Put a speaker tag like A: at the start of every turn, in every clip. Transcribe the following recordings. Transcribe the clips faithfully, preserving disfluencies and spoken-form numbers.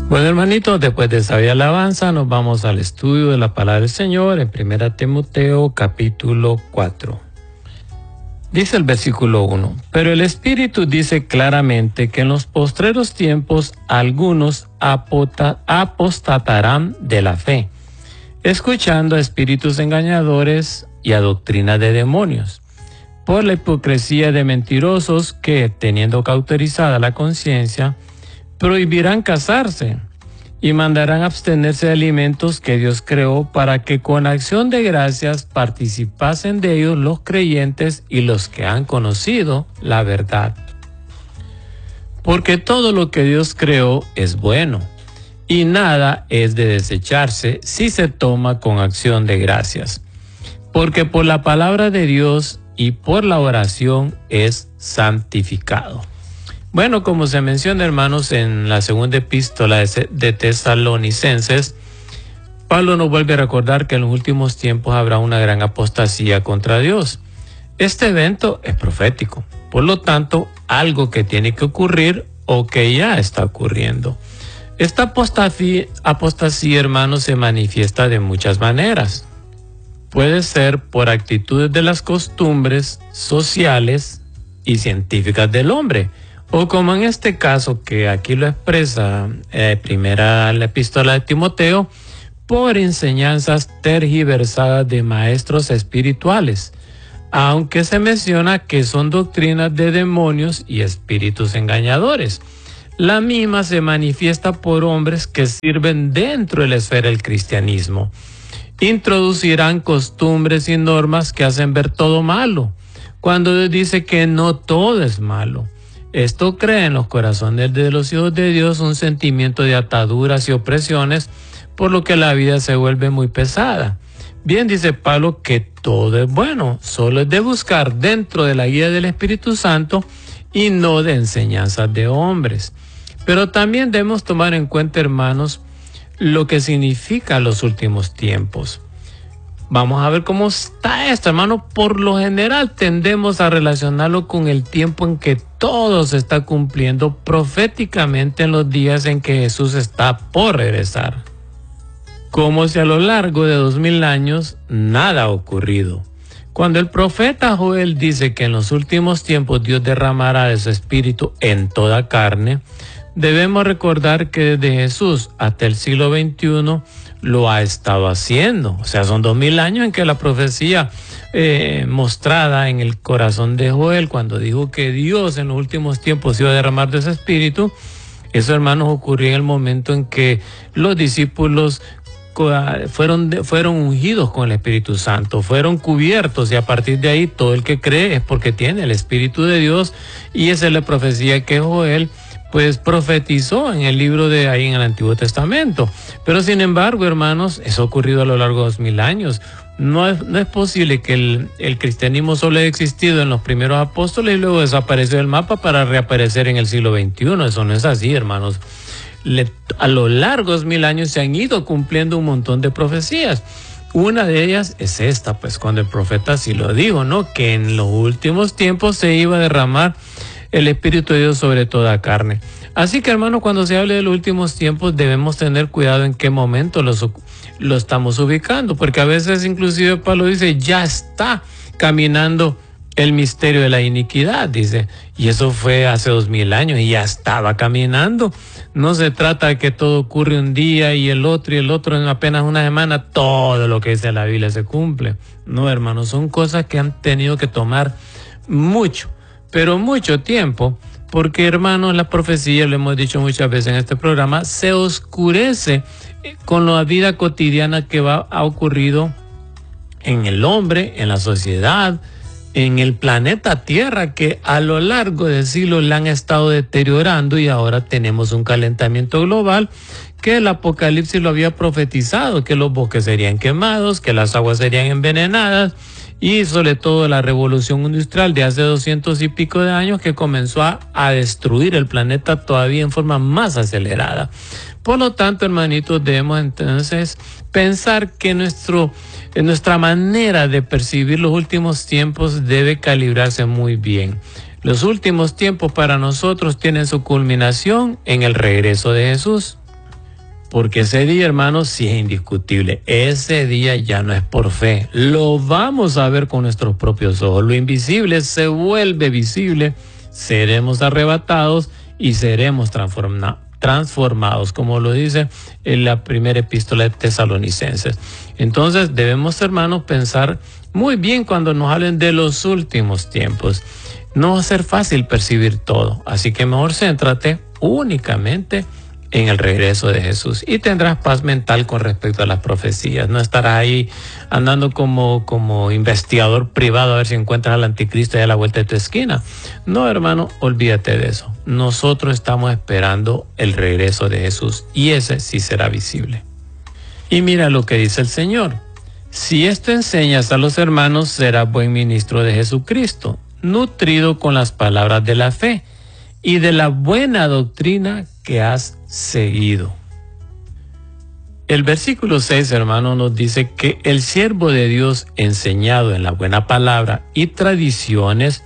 A: Bueno, hermanitos, después de esa bella alabanza, nos vamos al estudio de la palabra del Señor en primera Timoteo capítulo cuatro. Dice el versículo uno, pero el Espíritu dice claramente que en los postreros tiempos algunos apota, apostatarán de la fe, escuchando a espíritus engañadores y a doctrina de demonios, por la hipocresía de mentirosos que, teniendo cauterizada la conciencia, prohibirán casarse y mandarán abstenerse de alimentos que Dios creó para que con acción de gracias participasen de ellos los creyentes y los que han conocido la verdad. Porque todo lo que Dios creó es bueno y nada es de desecharse si se toma con acción de gracias. Porque por la palabra de Dios y por la oración es santificado. Bueno, como se menciona, hermanos, en la segunda epístola de Tesalonicenses, Pablo nos vuelve a recordar que en los últimos tiempos habrá una gran apostasía contra Dios. Este evento es profético, por lo tanto, algo que tiene que ocurrir o que ya está ocurriendo. Esta apostasía, apostasía, hermanos, se manifiesta de muchas maneras. Puede ser por actitudes de las costumbres sociales y científicas del hombre, o como en este caso que aquí lo expresa eh, primera la epístola de Timoteo, por enseñanzas tergiversadas de maestros espirituales, aunque se menciona que son doctrinas de demonios y espíritus engañadores. La misma se manifiesta por hombres que sirven dentro de la esfera del cristianismo. Introducirán costumbres y normas que hacen ver todo malo, cuando Dios dice que no todo es malo. Esto crea en los corazones de los hijos de Dios un sentimiento de ataduras y opresiones, por lo que la vida se vuelve muy pesada. Bien dice Pablo que todo es bueno, solo es de buscar dentro de la guía del Espíritu Santo y no de enseñanzas de hombres. Pero también debemos tomar en cuenta, hermanos, lo que significa los últimos tiempos. Vamos a ver cómo está esto, hermano. Por lo general tendemos a relacionarlo con el tiempo en que todo se está cumpliendo proféticamente en los días en que Jesús está por regresar. Como si a lo largo de dos mil años nada ha ocurrido. Cuando el profeta Joel dice que en los últimos tiempos Dios derramará de su espíritu en toda carne, debemos recordar que desde Jesús hasta el siglo veintiuno lo ha estado haciendo. O sea, son dos mil años en que la profecía eh, mostrada en el corazón de Joel, cuando dijo que Dios en los últimos tiempos iba a derramar de su espíritu, eso, hermanos, ocurrió en el momento en que los discípulos fueron, fueron ungidos con el Espíritu Santo, fueron cubiertos, y a partir de ahí todo el que cree es porque tiene el Espíritu de Dios, y esa es la profecía que Joel pues profetizó en el libro de ahí en el Antiguo Testamento. Pero sin embargo, hermanos, eso ha ocurrido a lo largo de dos mil años. No es, no es posible que el, el cristianismo solo haya existido en los primeros apóstoles y luego desapareció del mapa para reaparecer en el siglo veintiuno. Eso no es así, hermanos. Le, a lo largo de dos mil años se han ido cumpliendo un montón de profecías. Una de ellas es esta, pues cuando el profeta sí lo dijo, ¿no? Que en los últimos tiempos se iba a derramar el Espíritu de Dios sobre toda carne. Así que, hermano, cuando se hable de los últimos tiempos debemos tener cuidado en qué momento los, lo estamos ubicando, porque a veces inclusive Pablo dice, ya está caminando el misterio de la iniquidad, dice, y eso fue hace dos mil años y ya estaba caminando. No se trata de que todo ocurre un día y el otro y el otro en apenas una semana, todo lo que dice la Biblia se cumple. No, hermano, son cosas que han tenido que tomar mucho, pero mucho tiempo, porque, hermanos, la profecía, lo hemos dicho muchas veces en este programa, se oscurece con la vida cotidiana que va, ha ocurrido en el hombre, en la sociedad, en el planeta Tierra, que a lo largo de siglos la han estado deteriorando, y ahora tenemos un calentamiento global que el Apocalipsis lo había profetizado, que los bosques serían quemados, que las aguas serían envenenadas, y sobre todo la revolución industrial de hace doscientos y pico de años que comenzó a, a destruir el planeta todavía en forma más acelerada. Por lo tanto, hermanitos, debemos entonces pensar que nuestro, nuestra manera de percibir los últimos tiempos debe calibrarse muy bien. Los últimos tiempos para nosotros tienen su culminación en el regreso de Jesús. Porque ese día, hermanos, sí es indiscutible. Ese día ya no es por fe. Lo vamos a ver con nuestros propios ojos. Lo invisible se vuelve visible. Seremos arrebatados y seremos transforma- transformados, como lo dice en la primera epístola de Tesalonicenses. Entonces debemos, hermanos, pensar muy bien cuando nos hablen de los últimos tiempos. No va a ser fácil percibir todo. Así que mejor céntrate únicamente en el regreso de Jesús y tendrás paz mental con respecto a las profecías. No estarás ahí andando como, como investigador privado a ver si encuentras al anticristo ahí a la vuelta de tu esquina. No, hermano, olvídate de eso. Nosotros estamos esperando el regreso de Jesús y ese sí será visible. Y mira lo que dice el Señor. Si esto enseñas a los hermanos, serás buen ministro de Jesucristo, nutrido con las palabras de la fe y de la buena doctrina que has seguido. El versículo seis, hermano, nos dice que el siervo de Dios, enseñado en la buena palabra y tradiciones,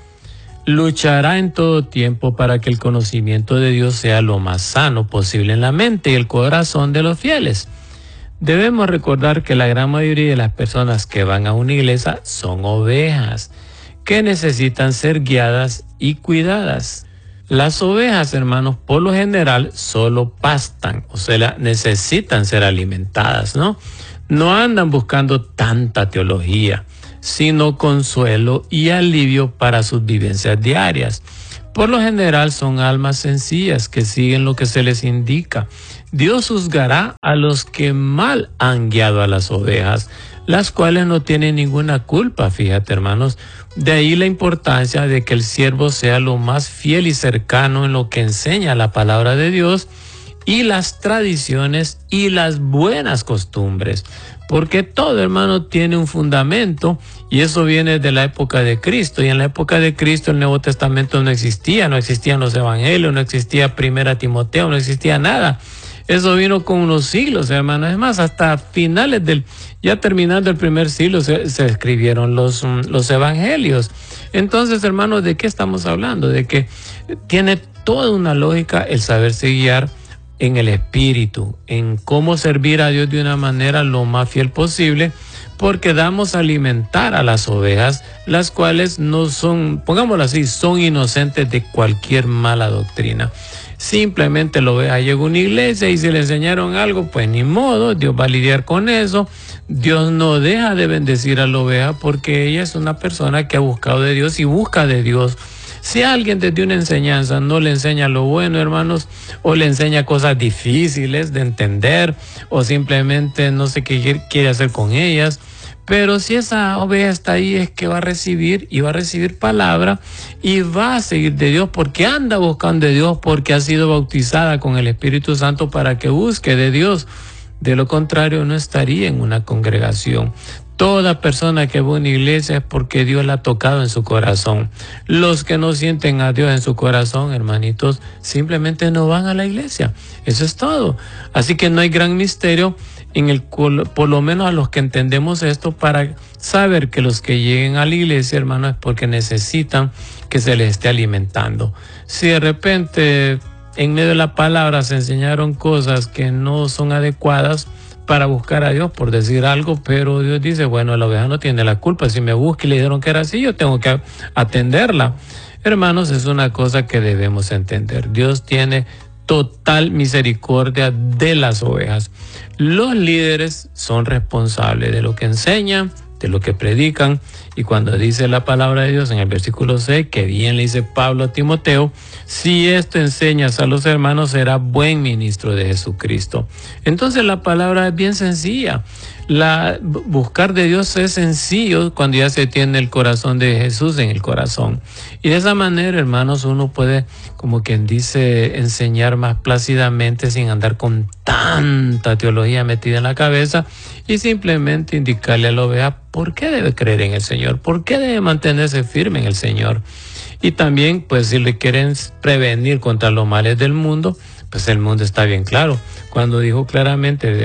A: luchará en todo tiempo para que el conocimiento de Dios sea lo más sano posible en la mente y el corazón de los fieles. Debemos recordar que la gran mayoría de las personas que van a una iglesia son ovejas que necesitan ser guiadas y cuidadas. Las ovejas, hermanos, por lo general solo pastan, o sea, necesitan ser alimentadas, ¿no? No andan buscando tanta teología, sino consuelo y alivio para sus vivencias diarias. Por lo general son almas sencillas que siguen lo que se les indica. Dios juzgará a los que mal han guiado a las ovejas, las cuales no tienen ninguna culpa, fíjate, hermanos. De ahí la importancia de que el siervo sea lo más fiel y cercano en lo que enseña la palabra de Dios y las tradiciones y las buenas costumbres. Porque todo, hermano, tiene un fundamento y eso viene de la época de Cristo. Y en la época de Cristo el Nuevo Testamento no existía, no existían los evangelios, no existía Primera Timoteo, no existía nada. Eso vino con unos siglos, hermano. Es más, hasta finales del, ya terminando el primer siglo, se, se escribieron los, los evangelios. Entonces, hermano, ¿de qué estamos hablando? De que tiene toda una lógica el saberse guiar en el espíritu, en cómo servir a Dios de una manera lo más fiel posible, porque damos a alimentar a las ovejas, las cuales no son, pongámoslo así, son inocentes de cualquier mala doctrina. Simplemente la oveja llegó a una iglesia y si le enseñaron algo, pues ni modo, Dios va a lidiar con eso. Dios no deja de bendecir a la oveja porque ella es una persona que ha buscado de Dios y busca de Dios. Si alguien desde una enseñanza no le enseña lo bueno, hermanos, o le enseña cosas difíciles de entender, o simplemente no sé qué quiere hacer con ellas, pero si esa oveja está ahí es que va a recibir y va a recibir palabra y va a seguir de Dios porque anda buscando de Dios, porque ha sido bautizada con el Espíritu Santo para que busque de Dios. De lo contrario, no estaría en una congregación. Toda persona que va a una iglesia es porque Dios la ha tocado en su corazón. Los que no sienten a Dios en su corazón, hermanitos, simplemente no van a la iglesia. Eso es todo. Así que no hay gran misterio en el, por lo menos a los que entendemos esto, para saber que los que lleguen a la iglesia, hermano, es porque necesitan que se les esté alimentando. Si de repente en medio de la palabra se enseñaron cosas que no son adecuadas para buscar a Dios, por decir algo, pero Dios dice, bueno, la oveja no tiene la culpa. Si me busca y le dijeron que era así, yo tengo que atenderla. Hermanos, es una cosa que debemos entender. Dios tiene total misericordia de las ovejas. Los líderes son responsables de lo que enseñan, de lo que predican, y cuando dice la palabra de Dios en el versículo seis, que bien le dice Pablo a Timoteo, si esto enseñas a los hermanos, será buen ministro de Jesucristo. Entonces la palabra es bien sencilla. La, buscar de Dios es sencillo cuando ya se tiene el corazón de Jesús en el corazón. Y de esa manera, hermanos, uno puede, como quien dice, enseñar más plácidamente sin andar con tanta teología metida en la cabeza y simplemente indicarle a la oveja por qué debe creer en el Señor, por qué debe mantenerse firme en el Señor. Y también, pues, si le quieren prevenir contra los males del mundo, pues el mundo está bien claro. Cuando dijo claramente